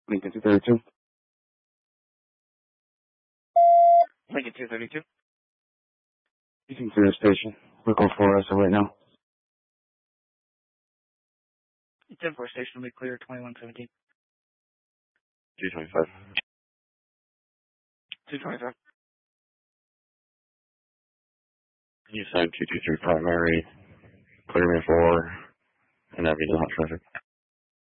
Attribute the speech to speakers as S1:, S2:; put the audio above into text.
S1: Lincoln 232.
S2: Lincoln 232.
S1: You can clear the station. We're going for us right now.
S2: 10-4 station will be clear, 2117.
S3: 225.
S2: 225.
S3: You signed 223 primary, clear me 4, and that means hot traffic.